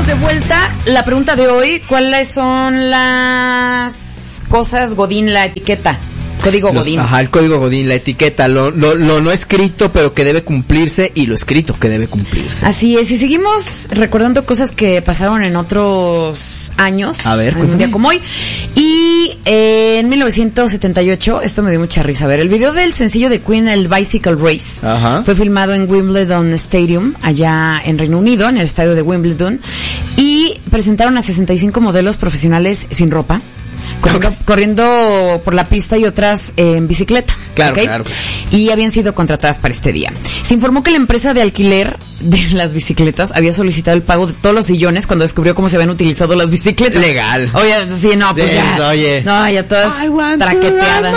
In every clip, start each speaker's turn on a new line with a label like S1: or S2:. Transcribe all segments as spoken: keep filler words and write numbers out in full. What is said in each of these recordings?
S1: de vuelta. La pregunta de hoy, ¿cuáles son las cosas Godín, la etiqueta? Código
S2: Los,
S1: Godín.
S2: Ajá, el código Godín, la etiqueta, lo, lo, lo no escrito pero que debe cumplirse y lo escrito que debe cumplirse.
S1: Así es, y seguimos recordando cosas que pasaron en otros años.
S2: A ver,
S1: en un día como hoy. Y eh, en mil novecientos setenta y ocho, esto me dio mucha risa. A ver, el video del sencillo de Queen, el Bicycle Race,
S2: Ajá.
S1: fue filmado en Wimbledon Stadium, allá en Reino Unido, en el estadio de Wimbledon, y presentaron a sesenta y cinco modelos profesionales sin ropa. Corriendo, okay. corriendo por la pista y otras eh, en bicicleta.
S2: Claro,
S1: ¿okay?
S2: claro.
S1: Y habían sido contratadas para este día. Se informó que la empresa de alquiler de las bicicletas había solicitado el pago de todos los sillones cuando descubrió cómo se habían utilizado las bicicletas.
S2: Legal.
S1: Oye, sí, no, pues
S2: yes,
S1: ya.
S2: Oye.
S1: No, ya todas traqueteadas.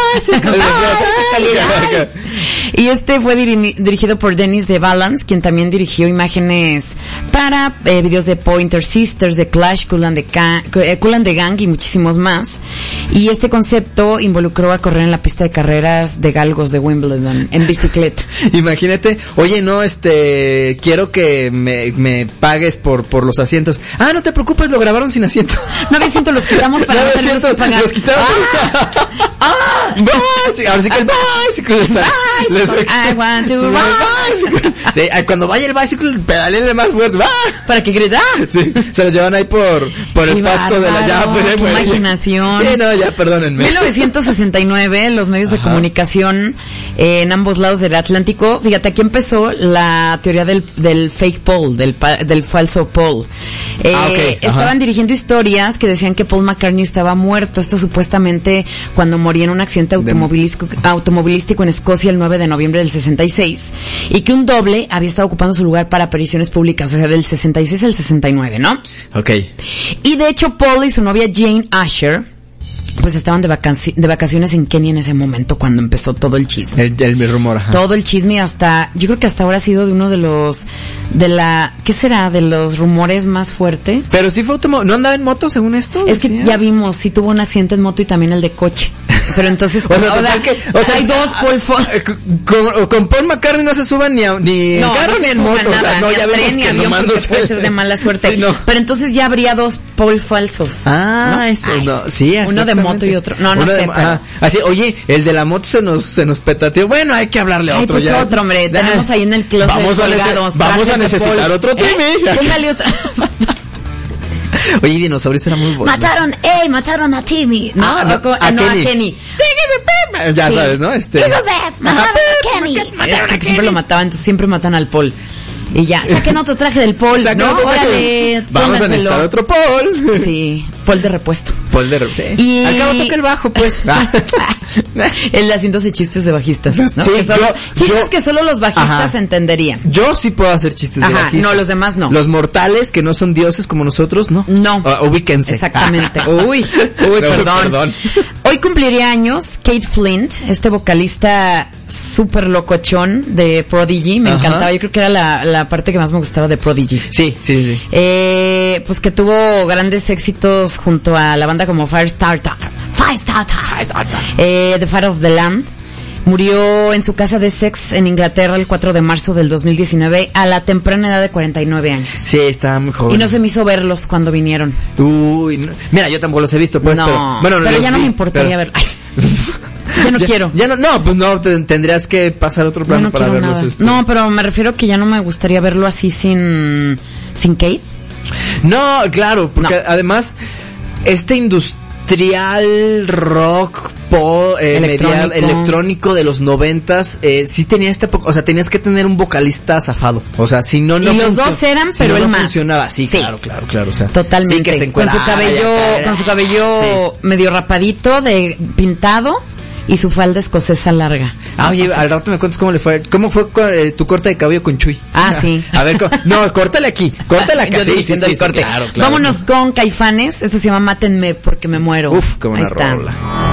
S1: Y este fue diri- dirigido por Dennis de Balance, quien también dirigió imágenes para eh, videos de Pointer Sisters, de Clash, Kool and the, Ga- eh, Kool and the Gang y muchísimos más. Y este concepto involucró a correr en la pista de carreras de galgos de Wimbledon en bicicleta.
S2: Imagínate, oye, no, este, quiero que me, me pagues por, por los asientos. Ah, no te preocupes, lo grabaron sin asiento.
S1: No había asiento, los quitamos para no, no tenerlos que pagar.
S2: Los quitamos. Ah, ah, bicycle, ahora sí que el bicycle.
S1: bicycle. I want to
S2: bicycle. Sí, cuando vaya el bicycle, pedalele más fuerte.
S1: Para que grita.
S2: Sí, se los llevan ahí por, por el
S1: Qué
S2: pasto
S1: bárbaro,
S2: de la llave.
S1: Qué imaginación.
S2: Sí, no, ya, perdónenme.
S1: mil novecientos sesenta y nueve, los medios Ajá. de comunicación eh, en ambos lados del Atlántico. Fíjate, aquí empezó la teoría del, del fake Paul, del, del falso Paul. Eh,
S2: ah, okay.
S1: Estaban dirigiendo historias que decían que Paul McCartney estaba muerto. Esto supuestamente cuando moría en un accidente automovilístico, automovilístico en Escocia el nueve de noviembre del sesenta y seis. Y que un doble había estado ocupando su lugar para apariciones públicas, o sea, del sesenta y seis al sesenta y nueve, ¿no?
S2: Okay.
S1: Y de hecho, Paul y su novia Jane Asher pues estaban de, vacaci- de vacaciones en Kenia en ese momento cuando empezó todo el chisme.
S2: El, el, el rumor, ajá.
S1: Todo el chisme hasta, yo creo que hasta ahora ha sido de uno de los, de la, ¿qué será? De los rumores más fuertes.
S2: Pero sí fue automo- ¿no andaba en moto según esto?
S1: Es que ya vimos, sí tuvo un accidente en moto y también el de coche. Pero entonces,
S2: o sea, o sea, que, o sea,
S1: hay dos Paul Fo-
S2: con, con Paul McCartney no se suban ni a, ni
S1: no,
S2: en carro
S1: no
S2: ni en moto.
S1: Nada,
S2: o sea, no,
S1: ni
S2: ya
S1: tren,
S2: vemos
S1: ni
S2: que
S1: avión,
S2: nomás
S1: porque puede ser de mala suerte.
S2: Sí, no.
S1: Pero entonces ya habría dos Paul falsos.
S2: Ah,
S1: ¿no?
S2: eso,
S1: Ay,
S2: no, sí,
S1: uno de moto y otro. No, no
S2: uno
S1: sé,
S2: de,
S1: pero...
S2: ajá. Así, oye, el de la moto se nos, se nos petateó. Bueno, hay que hablarle a
S1: Ay,
S2: otro
S1: pues
S2: ya.
S1: otro, hombre.
S2: Ya.
S1: Tenemos ahí en el closet
S2: Vamos a,
S1: colgados,
S2: nece- vamos a necesitar otro Timmy.
S1: ¿Eh? Póngale otra.
S2: Oye, dinosaurios era muy bueno.
S1: Mataron, ey, mataron a Timmy. No,
S2: ah, no,
S1: no,
S2: a,
S1: no,
S2: Kenny.
S1: a Kenny.
S2: Ya
S1: sí.
S2: sabes, ¿no? Este.
S1: Mataron a Kenny. Mataron a Kenny. Siempre lo mataban, entonces siempre matan al Paul. Y ya, saquen otro traje del Paul, ¿no? Órale,
S2: vamos a necesitar otro Paul.
S1: Sí, Paul de repuesto.
S2: Paul de repuesto.
S1: Y...
S2: Al cabo toca el bajo, pues.
S1: Él haciéndose chistes de bajistas, ¿no?
S2: Sí,
S1: que solo,
S2: yo,
S1: chistes
S2: yo,
S1: que solo los bajistas
S2: ajá.
S1: entenderían.
S2: Yo sí puedo hacer chistes
S1: ajá,
S2: de bajistas.
S1: no, los demás no.
S2: Los mortales que no son dioses como nosotros, no.
S1: No.
S2: Uh, ubíquense.
S1: Exactamente. Uy, uy,
S2: no,
S1: perdón.
S2: perdón.
S1: Hoy cumpliría años Kate Flint, este vocalista súper locochón de Prodigy. Me ajá. encantaba. Yo creo que era la, la parte que más me gustaba de Prodigy.
S2: Sí, sí, sí.
S1: Eh, pues que tuvo grandes éxitos junto a la banda como Firestarter. Firestarter. Firestarter. Eh, The Fire of the Lamb. Murió en su casa de Essex en Inglaterra el cuatro de marzo del dos mil diecinueve a la temprana edad de cuarenta y nueve años.
S2: Sí, estaba muy joven.
S1: Y no se me hizo verlos cuando vinieron.
S2: Uy, no. Mira, yo tampoco los he visto, pues,
S1: no,
S2: pero... Bueno,
S1: pero ya no
S2: vi,
S1: me importaría
S2: pero...
S1: ver. Yo no
S2: ya,
S1: quiero.
S2: Ya no, no, pues no, te, tendrías que pasar otro plano
S1: no
S2: para verlos.
S1: Este. No, pero me refiero que ya no me gustaría verlo así sin, sin Kate.
S2: No, claro, porque
S1: no.
S2: además, este industrial rock, pop, eh, electrónico. Media, electrónico de los noventas, eh, sí tenía este, o sea, tenías que tener un vocalista zafado. O sea, si no, no.
S1: Y los dos eran,
S2: si
S1: pero
S2: no,
S1: el
S2: no
S1: más.
S2: funcionaba, sí, sí, claro, claro, claro, o sea.
S1: Totalmente.
S2: Sí, que se
S1: con su cabello, con su cabello sí. medio rapadito, de pintado. Y su falda escocesa larga.
S2: Ah, oye, o sea, al rato me cuentas cómo le fue. ¿Cómo fue eh, tu corte de cabello con Chuy?
S1: Ah, sí.
S2: A ver, no, córtale aquí. Córtale acá.
S1: Yo
S2: sí,
S1: diciendo
S2: sí,
S1: el
S2: sí,
S1: corte.
S2: Claro, claro.
S1: Vámonos con Caifanes. Esto se llama Mátenme porque me muero.
S2: Uf, qué buena
S1: Ahí está.
S2: rola.